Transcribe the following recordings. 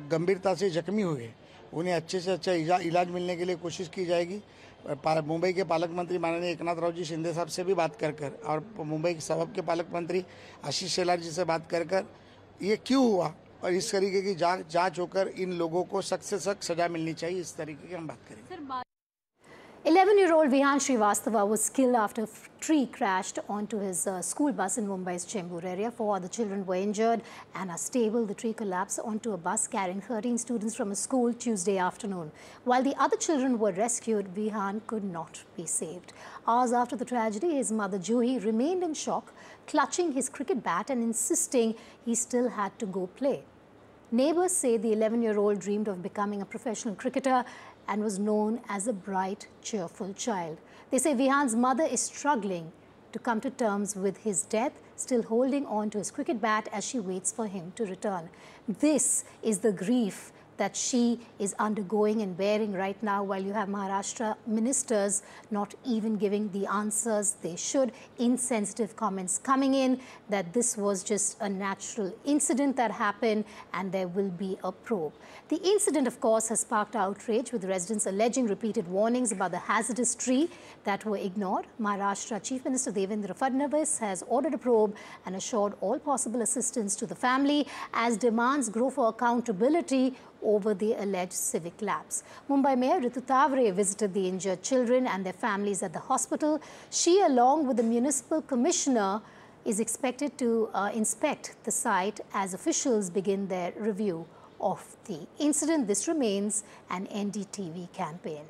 गंभीरता से जख्मी हुए उन्हें अच्छे से अच्छा इलाज मिलने के लिए कोशिश की जाएगी। मुंबई के पालक मंत्री माननीय एकनाथ राव जी शिंदे साहब से भी बात कर और मुंबई के सबब के पालक मंत्री आशीष शेलार जी से बात कर ये क्यों हुआ और इस तरीके की जांच होकर इन लोगों को सख्त से सख्त सजा मिलनी चाहिए, इस तरीके की हम बात करेंगे। 11-year-old Vihan Srivastava was killed after a tree crashed onto his school bus in Mumbai's Chembur area. 4 other children were injured and are stable. The tree collapsed onto a bus carrying 13 students from a school Tuesday afternoon. While the other children were rescued, Vihan could not be saved. Hours after the tragedy, his mother Juhi remained in shock, clutching his cricket bat and insisting he still had to go play. Neighbors say the 11-year-old dreamed of becoming a professional cricketer and was known as a bright, cheerful child. They say Vihan's mother is struggling to come to terms with his death, still holding on to his cricket bat as she waits for him to return. This is the grief that she is undergoing and bearing right now, while you have Maharashtra ministers not even giving the answers they should. Insensitive comments coming in that this was just a natural incident that happened and there will be a probe. The incident, of course, has sparked outrage, with residents alleging repeated warnings about the hazardous tree that were ignored. Maharashtra Chief Minister Devendra Fadnavis has ordered a probe and assured all possible assistance to the family as demands grow for accountability over the alleged civic lapse. Mumbai Mayor Ritu Tavre visited the injured children and their families at the hospital. She, along with the municipal commissioner, is expected to inspect the site as officials begin their review of the incident. This remains an NDTV campaign.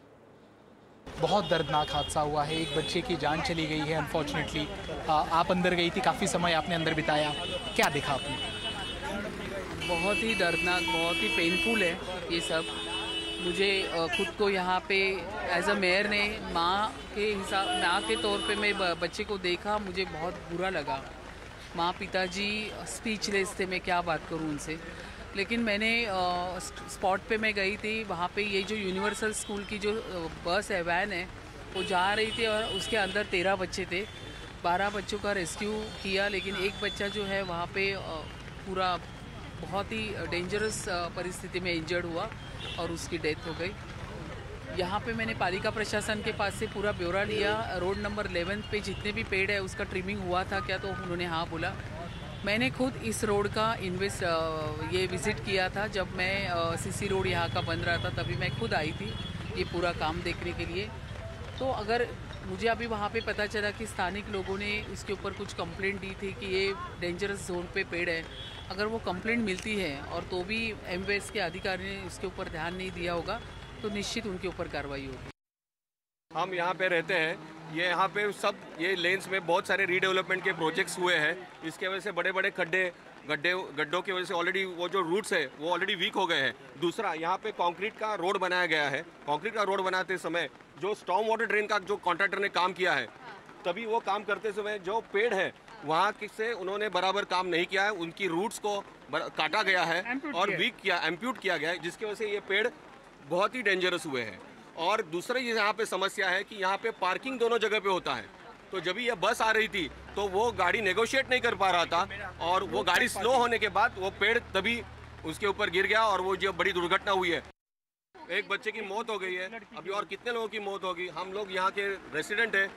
बहुत दर्दनाक हादसा हुआ है, एक बच्चे की जान चली गई है अनफॉर्चुनेटली। आप अंदर गई थी, काफ़ी समय आपने अंदर बिताया, क्या देखा आपने? बहुत ही दर्दनाक, बहुत ही पेनफुल है ये सब। मुझे खुद को यहाँ पे एज अ मेयर ने माँ के तौर पे मैं बच्चे को देखा, मुझे बहुत बुरा लगा। माँ पिताजी स्पीचलेस थे, मैं क्या बात करूँ उनसे। लेकिन मैंने स्पॉट पे मैं गई थी, वहाँ पे ये जो यूनिवर्सल स्कूल की जो बस है, वैन है, वो जा रही थी और उसके अंदर 13 बच्चे थे। 12 बच्चों का रेस्क्यू किया, लेकिन एक बच्चा जो है वहाँ पे पूरा बहुत ही डेंजरस परिस्थिति में इंजर्ड हुआ और उसकी डेथ हो गई। यहाँ पे मैंने पालिका प्रशासन के पास से पूरा ब्यौरा लिया। रोड नंबर 11 पे जितने भी पेड़ है उसका ट्रिमिंग हुआ था क्या, तो उन्होंने हाँ बोला। मैंने खुद इस रोड का ये विज़िट किया था जब मैं सीसी रोड यहाँ का बन रहा था, तभी मैं खुद आई थी ये पूरा काम देखने के लिए। तो अगर मुझे अभी वहाँ पे पता चला कि स्थानिक लोगों ने इसके ऊपर कुछ कंप्लेंट दी थी कि ये डेंजरस जोन पे पेड़ है, अगर वो कंप्लेंट मिलती है और तो भी एमवेस के अधिकारी ने इसके ऊपर ध्यान नहीं दिया होगा तो निश्चित उनके ऊपर कार्रवाई होगी। हम यहाँ पे रहते हैं, ये यहाँ पे सब ये लेन्स में बहुत सारे रीडेवलपमेंट के प्रोजेक्ट्स हुए हैं। इसके वजह से बड़े बड़े गड्ढों की वजह से ऑलरेडी वो जो रूट्स है वो ऑलरेडी वीक हो गए हैं। दूसरा, यहाँ पे कंक्रीट का रोड बनाया गया है। कंक्रीट का रोड बनाते समय जो स्टॉर्म वाटर ड्रेन का जो कॉन्ट्रैक्टर ने काम किया है, तभी वो काम करते समय जो पेड़ है वहाँ से उन्होंने बराबर काम नहीं किया है। उनकी रूट्स को काटा गया है और एम्प्यूट किया गया है, जिसकी वजह से ये पेड़ बहुत ही डेंजरस हुए हैं। और दूसरा ये यहाँ पे समस्या है कि यहाँ पे पार्किंग दोनों जगह पे होता है, तो जब ये बस आ रही थी तो वो गाड़ी नेगोशिएट नहीं कर पा रहा था और वो गाड़ी स्लो होने के बाद वो पेड़ तभी उसके ऊपर गिर गया और वो जो बड़ी दुर्घटना हुई है। एक बच्चे की मौत हो गई है, अभी और कितने लोगों की मौत होगी। हम लोग यहाँ के रेसिडेंट हैं,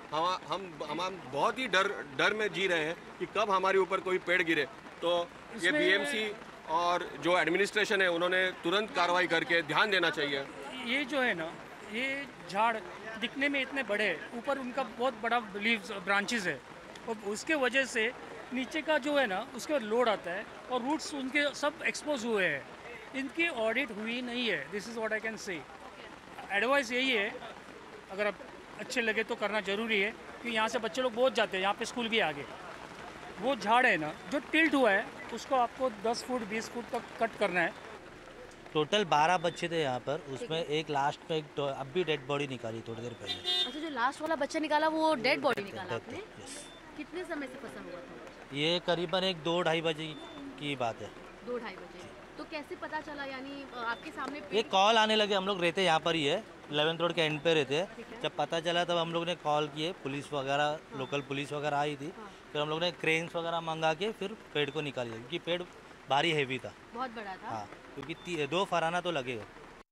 हम बहुत ही डर में जी रहे हैं कि कब हमारे ऊपर कोई पेड़ गिरे। तो ये बीएमसी और जो एडमिनिस्ट्रेशन है उन्होंने तुरंत कार्रवाई करके ध्यान देना चाहिए। ये जो है ना, ये झाड़ दिखने में इतने बड़े हैं, ऊपर उनका बहुत बड़ा लीव्स ब्रांचेस है और उसके वजह से नीचे का जो है ना उसके लोड आता है और रूट्स उनके सब एक्सपोज हुए हैं। इनकी ऑडिट हुई नहीं है। This is what I can say. Advice यही है, अगर आप अच्छे लगे तो करना ज़रूरी है, कि यहाँ से बच्चे लोग बहुत जाते हैं, यहाँ पे स्कूल भी आगे। वो झाड़ है ना जो टिल्ट हुआ है उसको आपको 10 फुट 20 फुट तक कट करना है। टोटल 12 बच्चे थे यहाँ पर, उसमें एक लास्ट में अब भी डेड बॉडी निकाली थोड़ी देर पहले। अच्छा, जो लास्ट वाला बच्चा निकाला वो डेड बॉडी निकाला आपने? कितने समय से फंसा हुआ था? ये करीबन 2-2:30 बजे की बात है। 2-2:30 बजे। तो कैसे पता चला, यानी आपके सामने ये कॉल आने लगे? हम लोग रहते यहाँ पर ही है, 11th रोड के एंड पे रहते हैं। जब पता चला तब हम लोग ने कॉल किए, पुलिस वगैरह लोकल पुलिस वगैरह आई थी। फिर हम लोग ने क्रेन्स वगैरह मंगा के फिर पेड़ को निकाल लिया, क्योंकि पेड़ भारी हैवी था। बहुत बड़ा था। हाँ, क्योंकि 2 फराना तो लगेगा।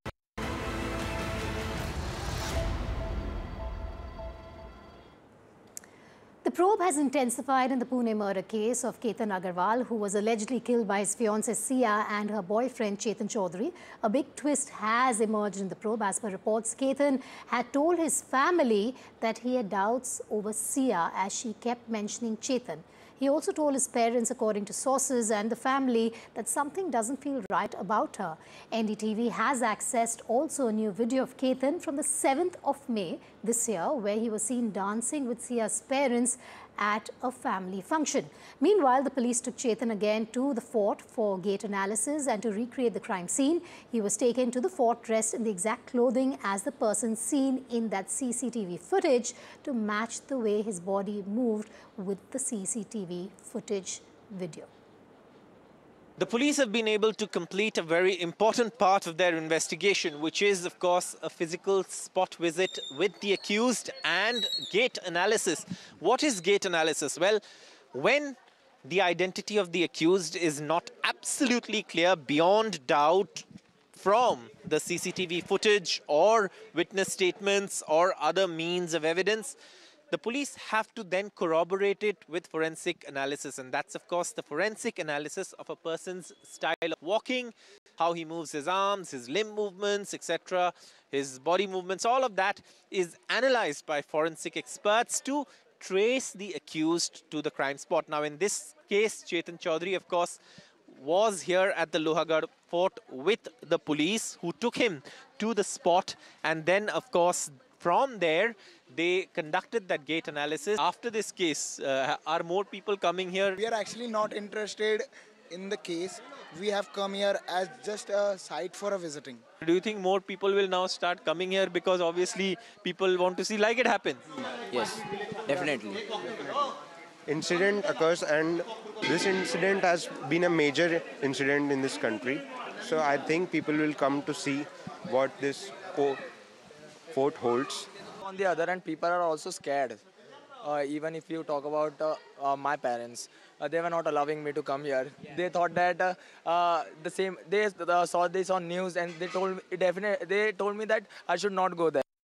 The probe has intensified in the Pune murder case of Ketan Agarwal, who was allegedly killed by his fiancée Sia and her boyfriend Chetan Chaudhary. A big twist has emerged in the probe. As per reports, Ketan had told his family that he had doubts over Sia as she kept mentioning Chetan. He also told his parents, according to sources and the family, that something doesn't feel right about her. NDTV has accessed also a new video of Ketan from the 7th of May this year, where he was seen dancing with Sia's parents at a family function. Meanwhile, the police took Chetan again to the fort for gait analysis and to recreate the crime scene. He was taken to the fort dressed in the exact clothing as the person seen in that CCTV footage to match the way his body moved with the CCTV footage video. The police have been able to complete a very important part of their investigation, which is, of course, a physical spot visit with the accused and gait analysis. What is gait analysis? Well, when the identity of the accused is not absolutely clear beyond doubt from the CCTV footage or witness statements or other means of evidence, the police have to then corroborate it with forensic analysis. And that's, of course, the forensic analysis of a person's style of walking, how he moves his arms, his limb movements, etc., his body movements. All of that is analyzed by forensic experts to trace the accused to the crime spot. Now, in this case, Chetan Chaudhary, of course, was here at the Lohagarh fort with the police, who took him to the spot. And then, of course, from there, they conducted that gait analysis. After this case, are more people coming here? We are actually not interested in the case. We have come here as just a site for a visiting. Do you think more people will now start coming here because obviously people want to see like it happens? Yes, definitely. Incident occurs, and this incident has been a major incident in this country. So I think people will come to see what this fort holds. On the other hand, people are also scared. Even if you talk about my parents, they were not allowing me to come here. They thought that they saw this on news, and they told me that I should not go there.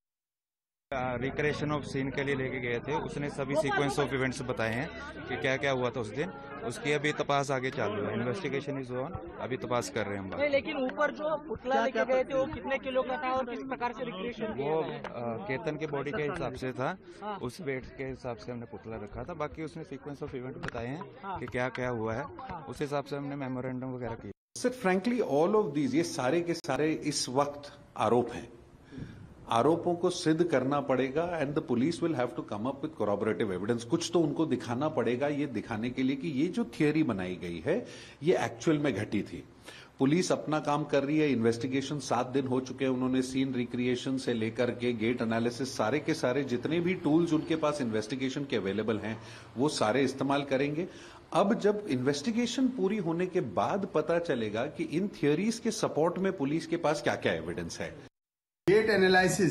Recreation of scene के लिए लेके गए थे, उसने सभी sequence of events बताए हैं कि क्या क्या हुआ था उस दिन। उसकी अभी तपास आगे चालू है, इन्वेस्टिगेशन इज ऑन, अभी तपास कर रहे हैं हम। लेकिन ऊपर जो पुतला लेके गए थे वो कितने किलो का था और किस प्रकार से रिक्रिएशन किया? वो केतन के बॉडी के हिसाब से था, उस वेट के हिसाब से हमने पुतला रखा था। बाकी उसने सीक्वेंस ऑफ इवेंट बताए हैं कि क्या क्या हुआ है, उस हिसाब से हमने मेमोरेंडम वगैरह किया। Sir frankly all of these, ये सारे के सारे इस वक्त आरोप हैं। आरोपों को सिद्ध करना पड़ेगा and the police will have to come up with कोरॉबरेटिव evidence. कुछ तो उनको दिखाना पड़ेगा, ये दिखाने के लिए कि ये जो थियरी बनाई गई है ये एक्चुअल में घटी थी। पुलिस अपना काम कर रही है, इन्वेस्टिगेशन 7 दिन हो चुके हैं। उन्होंने सीन रिक्रिएशन से लेकर के गेट एनालिसिस, सारे के सारे जितने भी टूल्स उनके पास इन्वेस्टिगेशन के अवेलेबल हैं वो सारे इस्तेमाल करेंगे। अब जब इन्वेस्टिगेशन पूरी होने के बाद पता चलेगा कि इन थियरीज के सपोर्ट में पुलिस के पास क्या क्या एविडेंस है। Gait analysis